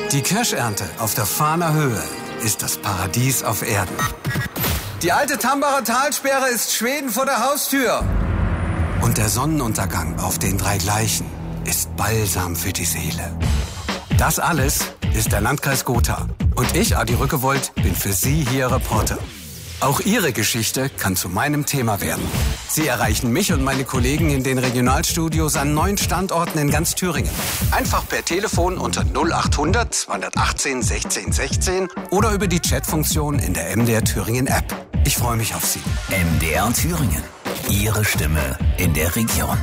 Die Kirschernte auf der Fahner Höhe ist das Paradies auf Erden. Die alte Tambacher Talsperre ist Schweden vor der Haustür. Und der Sonnenuntergang auf den drei Gleichen ist Balsam für die Seele. Das alles ist der Landkreis Gotha. Und ich, Adi Rückewold, bin für Sie hier Reporter. Auch Ihre Geschichte kann zu meinem Thema werden. Sie erreichen mich und meine Kollegen in den Regionalstudios an 9 Standorten in ganz Thüringen. Einfach per Telefon unter 0800 218 16 16 oder über die Chatfunktion in der MDR Thüringen App. Ich freue mich auf Sie. MDR Thüringen. Ihre Stimme in der Region.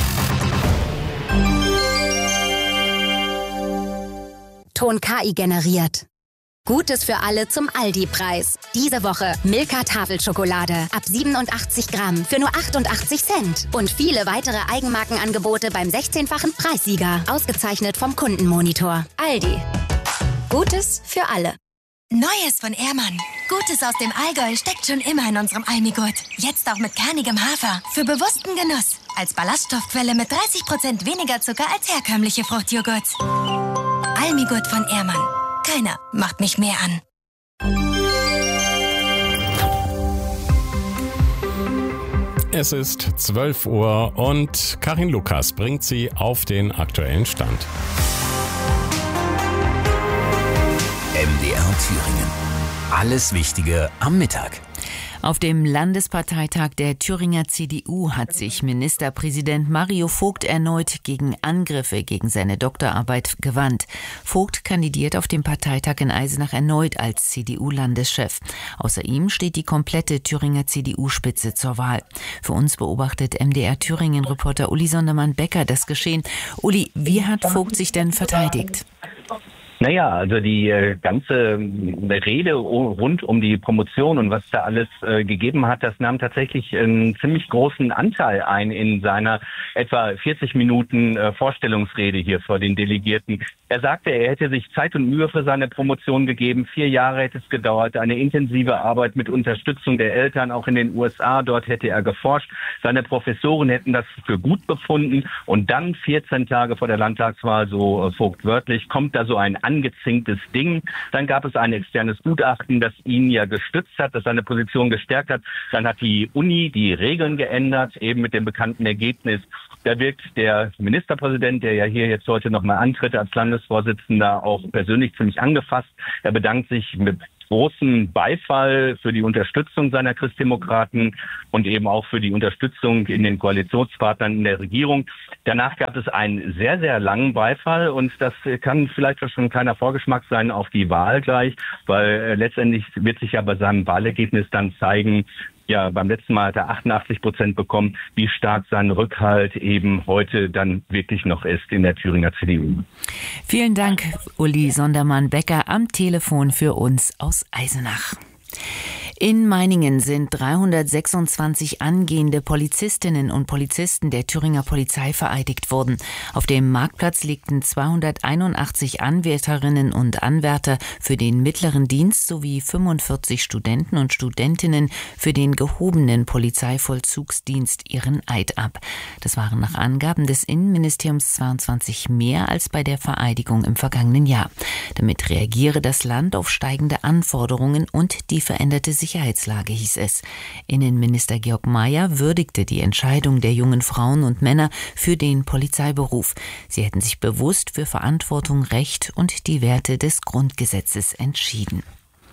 Ton KI generiert. Gutes für alle zum Aldi-Preis. Diese Woche Milka Tafelschokolade ab 87 Gramm für nur 88 Cent. Und viele weitere Eigenmarkenangebote beim 16-fachen Preissieger. Ausgezeichnet vom Kundenmonitor. Aldi. Gutes für alle. Neues von Ehrmann. Gutes aus dem Allgäu steckt schon immer in unserem Almigurt. Jetzt auch mit kernigem Hafer. Für bewussten Genuss. Als Ballaststoffquelle mit 30% weniger Zucker als herkömmliche Fruchtjoghurts. Almigurt von Ehrmann. Keiner macht mich mehr an. Es ist 12 Uhr und Karin Lukas bringt Sie auf den aktuellen Stand. MDR Thüringen. Alles Wichtige am Mittag. Auf dem Landesparteitag der Thüringer CDU hat sich Ministerpräsident Mario Vogt erneut gegen Angriffe gegen seine Doktorarbeit gewandt. Vogt kandidiert auf dem Parteitag in Eisenach erneut als CDU-Landeschef. Außer ihm steht die komplette Thüringer CDU-Spitze zur Wahl. Für uns beobachtet MDR Thüringen-Reporter Uli Sondermann-Becker das Geschehen. Uli, wie hat Vogt sich denn verteidigt? Naja, also die ganze Rede rund um die Promotion und was da alles gegeben hat, das nahm tatsächlich einen ziemlich großen Anteil ein in seiner etwa 40 Minuten Vorstellungsrede hier vor den Delegierten. Er sagte, er hätte sich Zeit und Mühe für seine Promotion gegeben. 4 Jahre hätte es gedauert, eine intensive Arbeit mit Unterstützung der Eltern, auch in den USA. Dort hätte er geforscht. Seine Professoren hätten das für gut befunden. Und dann 14 Tage vor der Landtagswahl, so Vogt wörtlich, kommt da so ein angezinktes Ding. Dann gab es ein externes Gutachten, das ihn ja gestützt hat, das seine Position gestärkt hat. Dann hat die Uni die Regeln geändert, eben mit dem bekannten Ergebnis. Da wirkt der Ministerpräsident, der ja hier jetzt heute nochmal antritt als Landesvorsitzender, auch persönlich ziemlich angefasst. Er bedankt sich mit großem Beifall für die Unterstützung seiner Christdemokraten und eben auch für die Unterstützung in den Koalitionspartnern in der Regierung. Danach gab es einen sehr, sehr langen Beifall und das kann vielleicht schon ein kleiner Vorgeschmack sein auf die Wahl gleich, weil letztendlich wird sich ja bei seinem Wahlergebnis dann zeigen, ja, beim letzten Mal hat er 88% bekommen, wie stark sein Rückhalt eben heute dann wirklich noch ist in der Thüringer CDU. Vielen Dank, Uli Sondermann-Becker am Telefon für uns aus Eisenach. In Meiningen sind 326 angehende Polizistinnen und Polizisten der Thüringer Polizei vereidigt worden. Auf dem Marktplatz legten 281 Anwärterinnen und Anwärter für den mittleren Dienst sowie 45 Studenten und Studentinnen für den gehobenen Polizeivollzugsdienst ihren Eid ab. Das waren nach Angaben des Innenministeriums 22 mehr als bei der Vereidigung im vergangenen Jahr. Damit reagiere das Land auf steigende Anforderungen und die veränderte Sicherheitslage, hieß es. Innenminister Georg Mayer würdigte die Entscheidung der jungen Frauen und Männer für den Polizeiberuf. Sie hätten sich bewusst für Verantwortung, Recht und die Werte des Grundgesetzes entschieden.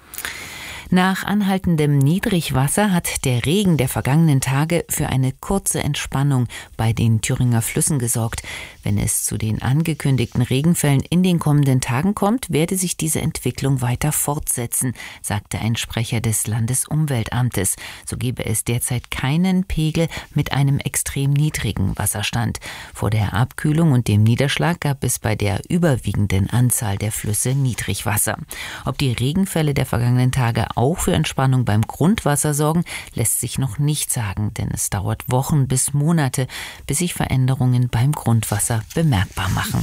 Nach anhaltendem Niedrigwasser hat der Regen der vergangenen Tage für eine kurze Entspannung bei den Thüringer Flüssen gesorgt. Wenn es zu den angekündigten Regenfällen in den kommenden Tagen kommt, werde sich diese Entwicklung weiter fortsetzen, sagte ein Sprecher des Landesumweltamtes. So gebe es derzeit keinen Pegel mit einem extrem niedrigen Wasserstand. Vor der Abkühlung und dem Niederschlag gab es bei der überwiegenden Anzahl der Flüsse Niedrigwasser. Ob die Regenfälle der vergangenen Tage auch für Entspannung beim Grundwasser sorgen, lässt sich noch nicht sagen, denn es dauert Wochen bis Monate, bis sich Veränderungen beim Grundwasser bemerkbar machen.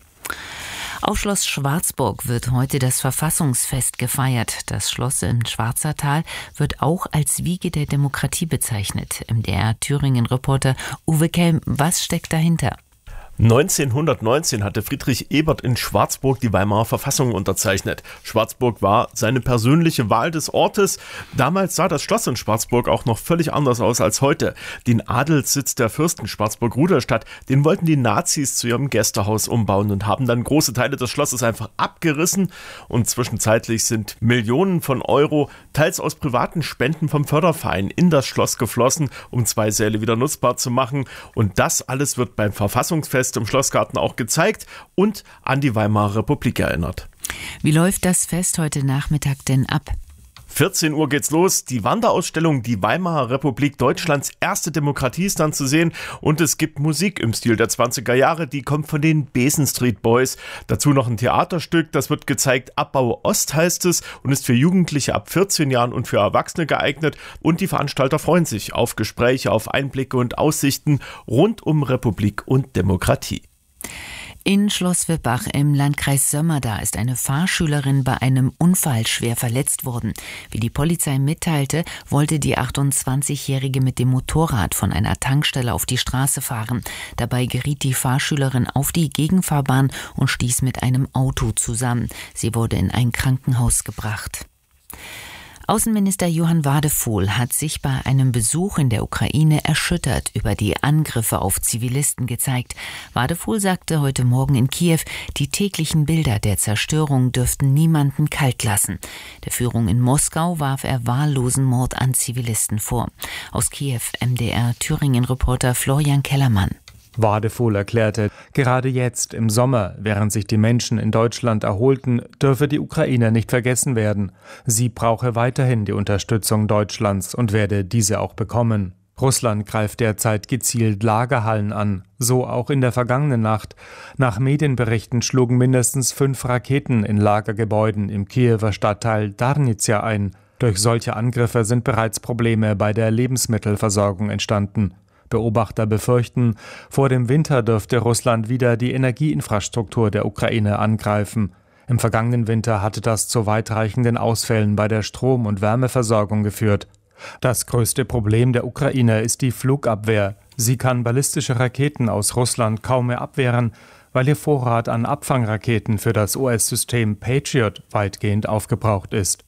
Auf Schloss Schwarzburg wird heute das Verfassungsfest gefeiert. Das Schloss im Schwarzertal wird auch als Wiege der Demokratie bezeichnet. MDR Thüringen-Reporter Uwe Kelm, was steckt dahinter? 1919 hatte Friedrich Ebert in Schwarzburg die Weimarer Verfassung unterzeichnet. Schwarzburg war seine persönliche Wahl des Ortes. Damals sah das Schloss in Schwarzburg auch noch völlig anders aus als heute. Den Adelssitz der Fürsten Schwarzburg-Rudolstadt, den wollten die Nazis zu ihrem Gästehaus umbauen und haben dann große Teile des Schlosses einfach abgerissen. Und zwischenzeitlich sind Millionen von Euro, teils aus privaten Spenden vom Förderverein, in das Schloss geflossen, um 2 Säle wieder nutzbar zu machen. Und das alles wird beim Verfassungsfest im Schlossgarten auch gezeigt und an die Weimarer Republik erinnert. Wie läuft das Fest heute Nachmittag denn ab? 14 Uhr geht's los. Die Wanderausstellung Die Weimarer Republik, Deutschlands erste Demokratie, ist dann zu sehen. Und es gibt Musik im Stil der 20er Jahre, die kommt von den Besen Street Boys. Dazu noch ein Theaterstück, das wird gezeigt. Abbau Ost heißt es und ist für Jugendliche ab 14 Jahren und für Erwachsene geeignet. Und die Veranstalter freuen sich auf Gespräche, auf Einblicke und Aussichten rund um Republik und Demokratie. In Schloss Wippach im Landkreis Sömmerda ist eine Fahrschülerin bei einem Unfall schwer verletzt worden. Wie die Polizei mitteilte, wollte die 28-Jährige mit dem Motorrad von einer Tankstelle auf die Straße fahren. Dabei geriet die Fahrschülerin auf die Gegenfahrbahn und stieß mit einem Auto zusammen. Sie wurde in ein Krankenhaus gebracht. Außenminister Johann Wadephol hat sich bei einem Besuch in der Ukraine erschüttert über die Angriffe auf Zivilisten gezeigt. Wadephol sagte heute Morgen in Kiew, die täglichen Bilder der Zerstörung dürften niemanden kalt lassen. Der Führung in Moskau warf er wahllosen Mord an Zivilisten vor. Aus Kiew, MDR-Thüringen-Reporter Florian Kellermann. Wadephol erklärte, gerade jetzt im Sommer, während sich die Menschen in Deutschland erholten, dürfe die Ukraine nicht vergessen werden. Sie brauche weiterhin die Unterstützung Deutschlands und werde diese auch bekommen. Russland greift derzeit gezielt Lagerhallen an, so auch in der vergangenen Nacht. Nach Medienberichten schlugen mindestens 5 Raketen in Lagergebäuden im Kiewer Stadtteil Darnizia ein. Durch solche Angriffe sind bereits Probleme bei der Lebensmittelversorgung entstanden. Beobachter befürchten, vor dem Winter dürfte Russland wieder die Energieinfrastruktur der Ukraine angreifen. Im vergangenen Winter hatte das zu weitreichenden Ausfällen bei der Strom- und Wärmeversorgung geführt. Das größte Problem der Ukraine ist die Flugabwehr. Sie kann ballistische Raketen aus Russland kaum mehr abwehren, weil ihr Vorrat an Abfangraketen für das US-System Patriot weitgehend aufgebraucht ist.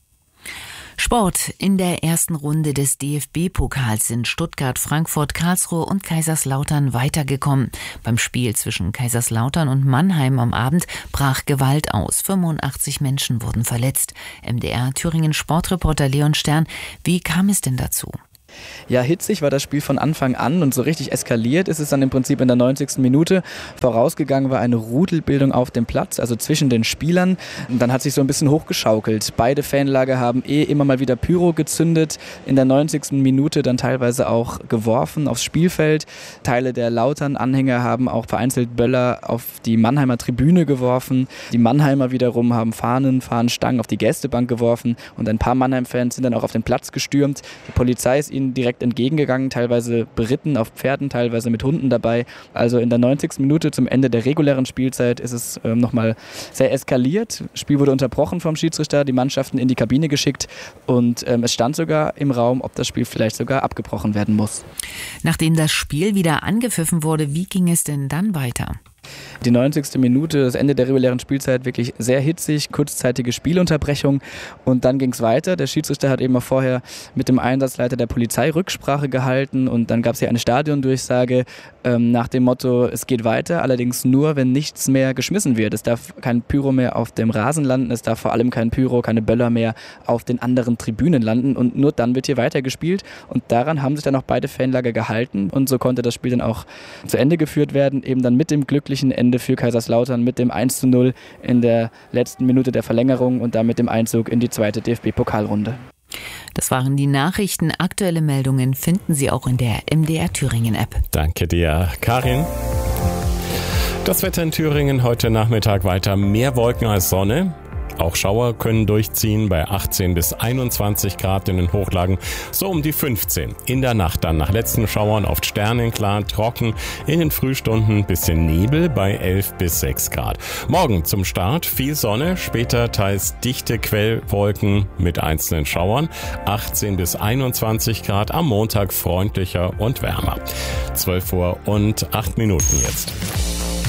Sport. In der ersten Runde des DFB-Pokals sind Stuttgart, Frankfurt, Karlsruhe und Kaiserslautern weitergekommen. Beim Spiel zwischen Kaiserslautern und Mannheim am Abend brach Gewalt aus. 85 Menschen wurden verletzt. MDR-Thüringen-Sportreporter Leon Stern, wie kam es denn dazu? Ja, hitzig war das Spiel von Anfang an und so richtig eskaliert ist es dann im Prinzip in der 90. Minute. Vorausgegangen war eine Rudelbildung auf dem Platz, also zwischen den Spielern. Und dann hat sich so ein bisschen hochgeschaukelt. Beide Fanlager haben immer mal wieder Pyro gezündet. In der 90. Minute dann teilweise auch geworfen aufs Spielfeld. Teile der Lautern-Anhänger haben auch vereinzelt Böller auf die Mannheimer Tribüne geworfen. Die Mannheimer wiederum haben Fahnenstangen auf die Gästebank geworfen. Und ein paar Mannheim-Fans sind dann auch auf den Platz gestürmt. Die Polizei ist ihnen direkt entgegengegangen, teilweise beritten auf Pferden, teilweise mit Hunden dabei. Also in der 90. Minute zum Ende der regulären Spielzeit ist es nochmal sehr eskaliert. Das Spiel wurde unterbrochen vom Schiedsrichter, die Mannschaften in die Kabine geschickt und es stand sogar im Raum, ob das Spiel vielleicht sogar abgebrochen werden muss. Nachdem das Spiel wieder angepfiffen wurde, wie ging es denn dann weiter? Die 90. Minute, das Ende der regulären Spielzeit, wirklich sehr hitzig, kurzzeitige Spielunterbrechung und dann ging es weiter. Der Schiedsrichter hat eben auch vorher mit dem Einsatzleiter der Polizei Rücksprache gehalten und dann gab es hier eine Stadiondurchsage nach dem Motto, es geht weiter, allerdings nur, wenn nichts mehr geschmissen wird. Es darf kein Pyro mehr auf dem Rasen landen, es darf vor allem kein Pyro, keine Böller mehr auf den anderen Tribünen landen und nur dann wird hier weitergespielt und daran haben sich dann auch beide Fanlager gehalten und so konnte das Spiel dann auch zu Ende geführt werden, eben dann mit dem glücklichen Ende für Kaiserslautern mit dem 1:0 in der letzten Minute der Verlängerung und damit dem Einzug in die zweite DFB-Pokalrunde. Das waren die Nachrichten. Aktuelle Meldungen finden Sie auch in der MDR Thüringen-App. Danke dir, Karin. Das Wetter in Thüringen heute Nachmittag weiter mehr Wolken als Sonne. Auch Schauer können durchziehen bei 18 bis 21 Grad in den Hochlagen, so um die 15. In der Nacht dann nach letzten Schauern oft sternenklar, trocken, in den Frühstunden bisschen Nebel bei 11 bis 6 Grad. Morgen zum Start viel Sonne, später teils dichte Quellwolken mit einzelnen Schauern, 18 bis 21 Grad, am Montag freundlicher und wärmer. 12 Uhr und 8 Minuten jetzt.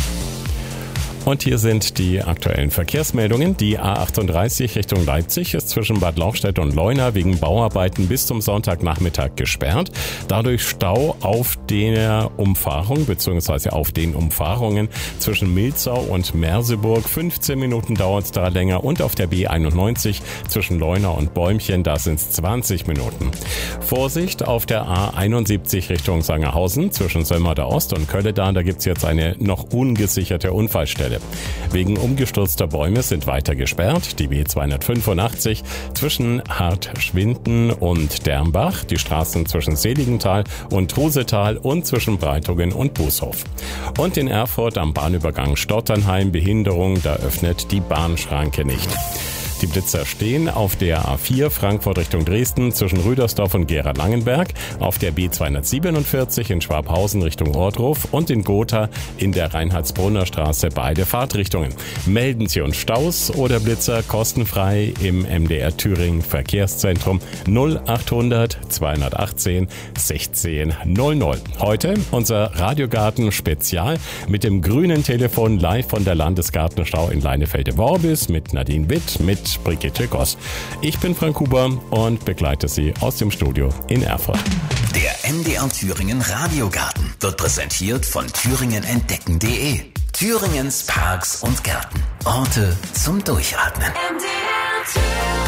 Und hier sind die aktuellen Verkehrsmeldungen. Die A38 Richtung Leipzig ist zwischen Bad Lauchstädt und Leuna wegen Bauarbeiten bis zum Sonntagnachmittag gesperrt. Dadurch Stau auf der Umfahrung bzw. auf den Umfahrungen zwischen Milzau und Merseburg. 15 Minuten dauert es da länger und auf der B91 zwischen Leuna und Bäumchen, da sind es 20 Minuten. Vorsicht auf der A71 Richtung Sangerhausen zwischen Sömmerda Ost und Kölledan, da gibt es jetzt eine noch ungesicherte Unfallstelle. Wegen umgestürzter Bäume sind weiter gesperrt die B285 zwischen Hartschwinden und Dermbach, die Straßen zwischen Seligenthal und Trusetal und zwischen Breitungen und Bußhof. Und in Erfurt am Bahnübergang Stotternheim Behinderung, da öffnet die Bahnschranke nicht. Die Blitzer stehen auf der A4 Frankfurt Richtung Dresden zwischen Rüdersdorf und Gera-Langenberg, auf der B247 in Schwabhausen Richtung Ohrdruf und in Gotha in der Reinhardsbrunner Straße beide Fahrtrichtungen. Melden Sie uns Staus oder Blitzer kostenfrei im MDR Thüringen Verkehrszentrum 0800 218 16 00. Heute unser Radiogarten Spezial mit dem grünen Telefon live von der Landesgartenschau in Leinefelde-Worbis mit Nadine Witt, mit Brigitte Goss. Ich bin Frank Huber und begleite Sie aus dem Studio in Erfurt. Der MDR Thüringen Radiogarten wird präsentiert von thüringenentdecken.de. Thüringens Parks und Gärten. Orte zum Durchatmen. MDR Thüringen.